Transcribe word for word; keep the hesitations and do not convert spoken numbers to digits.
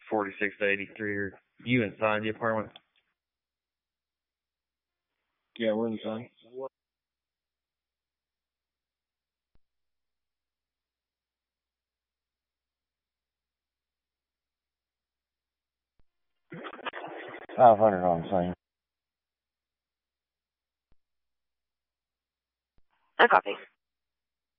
forty-six to eighty-three. Are you inside the apartment? Yeah, we're inside. Five hundred on the scene. I copy.